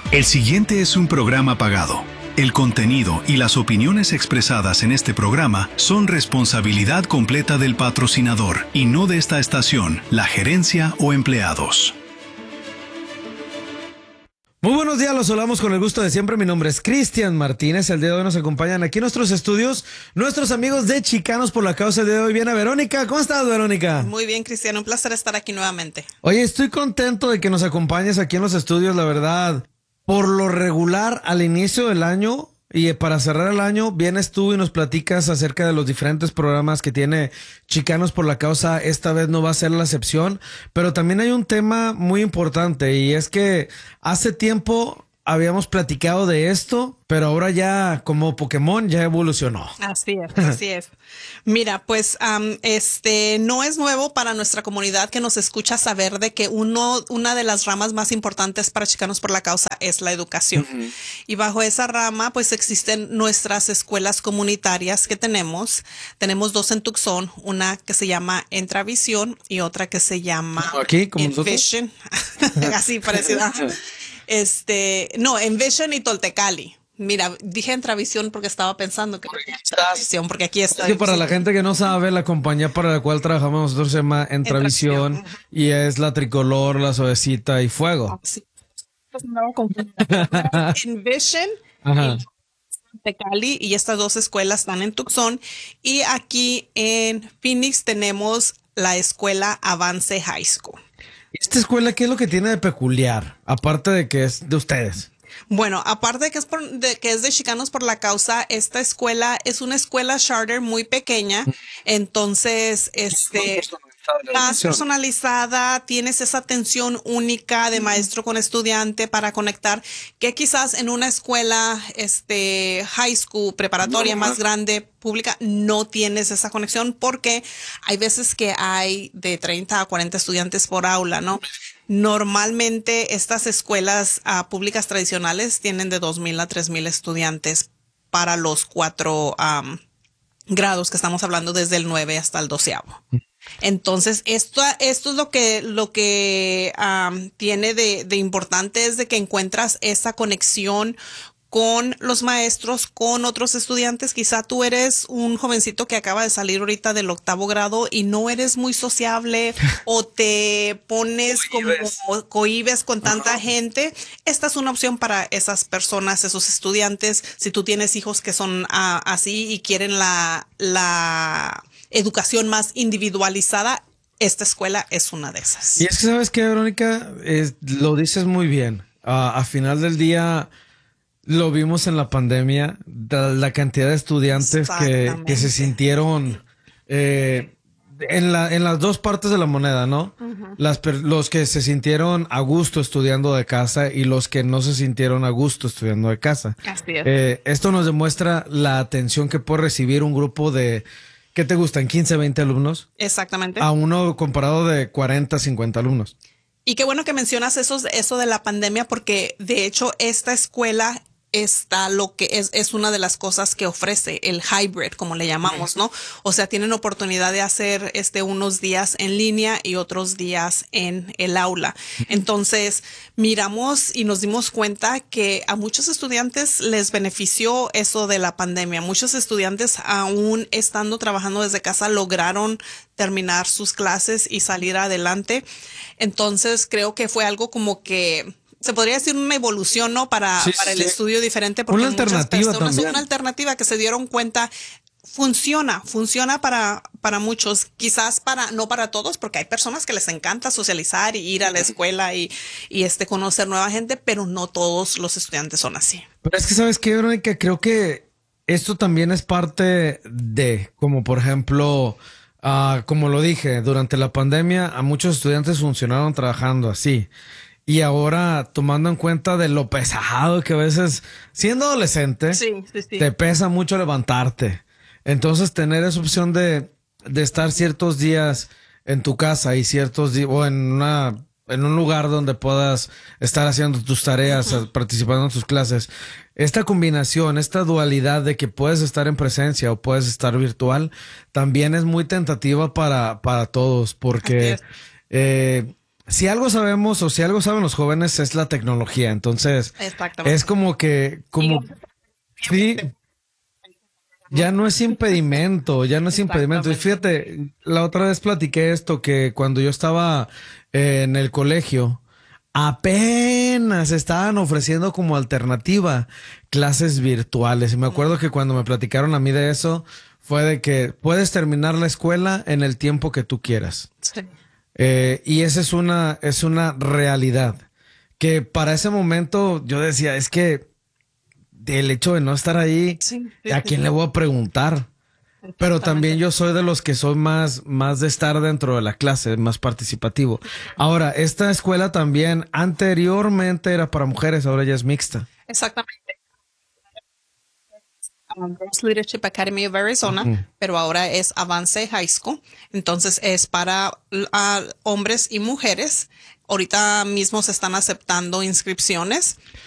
El siguiente es un programa pagado. El contenido y las opiniones expresadas en este programa son responsabilidad completa del patrocinador y no de esta estación, la gerencia o empleados. Muy buenos días, los saludamos con el gusto de siempre. Mi nombre es Cristian Martínez. El día de hoy nos acompañan aquí en nuestros estudios nuestros amigos de Chicanos por la Causa. El día de hoy viene Verónica. ¿Cómo estás, Verónica? Muy bien, Cristian. Un placer estar aquí nuevamente. Oye, estoy contento de que nos acompañes aquí en los estudios, la verdad. Por lo regular, al inicio del año y para cerrar el año, vienes tú y nos platicas acerca de los diferentes programas que tiene Chicanos por la Causa. Esta vez no va a ser la excepción, pero también hay un tema muy importante y es que hace tiempo habíamos platicado de esto, pero ahora ya como Pokémon ya evolucionó. Así es, así es. Mira, pues no es nuevo para nuestra comunidad que nos escucha saber de que una de las ramas más importantes para Chicanos por la Causa es la educación. Uh-huh. Y bajo esa rama, pues existen nuestras escuelas comunitarias que tenemos. Tenemos dos en Tucson, una que se llama Entravisión y otra que se llama Envision. Así parecida. Envision y Toltecali. Mira, dije Entravisión porque estaba pensando que porque aquí está. Es que para la gente que no sabe, la compañía para la cual trabajamos nosotros se llama Entravisión y es la Tricolor, la Suavecita y Fuego. Sí. Envision y Toltecali, y estas dos escuelas están en Tucson, y aquí en Phoenix tenemos la escuela Avance High School. ¿Esta escuela qué es lo que tiene de peculiar, aparte de que es de ustedes? Bueno, aparte de que es de Chicanos por la Causa, esta escuela es una escuela charter muy pequeña, entonces más personalizada, tienes esa atención única de maestro con estudiante para conectar, que quizás en una escuela high school, preparatoria más grande, pública, no tienes esa conexión, porque hay veces que hay de 30 a 40 estudiantes por aula, ¿no? Normalmente estas escuelas públicas tradicionales tienen de 2,000 a 3,000 estudiantes para los 4 grados que estamos hablando, desde el 9 hasta el 12º. Entonces, esto es lo que tiene de importante, es de que encuentras esa conexión con los maestros, con otros estudiantes. Quizá tú eres un jovencito que acaba de salir ahorita del 8º grado y no eres muy sociable o te pones cohibes con tanta gente. Esta es una opción para esas personas, esos estudiantes. Si tú tienes hijos que son así y quieren la educación más individualizada, esta escuela es una de esas. Y es que, ¿sabes qué, Verónica? Lo dices muy bien. A final del día, lo vimos en la pandemia, la cantidad de estudiantes que se sintieron en las dos partes de la moneda, ¿no? Uh-huh. Los que se sintieron a gusto estudiando de casa y los que no se sintieron a gusto estudiando de casa. Así es. Esto nos demuestra la atención que puede recibir un grupo de, ¿qué te gustan? 15, 20 alumnos. Exactamente. A uno comparado de 40, 50 alumnos. Y qué bueno que mencionas eso de la pandemia, porque de hecho esta escuela está lo que es una de las cosas que ofrece el hybrid, como le llamamos, ¿no? O sea, tienen oportunidad de hacer unos días en línea y otros días en el aula. Entonces, miramos y nos dimos cuenta que a muchos estudiantes les benefició eso de la pandemia. Muchos estudiantes, aún estando trabajando desde casa, lograron terminar sus clases y salir adelante. Entonces, creo que fue algo como que se podría decir una evolución, ¿no? Para el estudio diferente, porque una alternativa personas, también. una alternativa que se dieron cuenta funciona para muchos, quizás no para todos, porque hay personas que les encanta socializar y ir a la escuela y conocer nueva gente, pero no todos los estudiantes son así. Pero es que, ¿sabes qué, Verónica? Creo que esto también es parte de, como por ejemplo, como lo dije, durante la pandemia a muchos estudiantes funcionaron trabajando así. Y ahora, tomando en cuenta de lo pesado que a veces, siendo adolescente, te pesa mucho levantarte. Entonces, tener esa opción de estar ciertos días en tu casa y ciertos días, o en un lugar donde puedas estar haciendo tus tareas, participando en tus clases. Esta combinación, esta dualidad de que puedes estar en presencia o puedes estar virtual, también es muy tentativa para todos, porque si algo sabemos o si algo saben los jóvenes es la tecnología. Entonces, Exactamente. es como que, como, sí, ya no es impedimento, ya no es impedimento. Y fíjate, la otra vez platiqué esto, que cuando yo estaba en el colegio, apenas estaban ofreciendo como alternativa clases virtuales. Y me acuerdo que cuando me platicaron a mí de eso, fue de que puedes terminar la escuela en el tiempo que tú quieras. Sí. Y esa es una realidad. Que para ese momento yo decía, es que el hecho de no estar ahí, Sí, sí, ¿a sí. quién le voy a preguntar? Pero también yo soy de los que soy más de estar dentro de la clase, más participativo. Ahora, esta escuela también anteriormente era para mujeres, ahora ya es mixta. Exactamente. Girls Leadership Academy of Arizona, pero ahora es Avance High School. Entonces es para hombres y mujeres. Ahorita mismo se están aceptando inscripciones.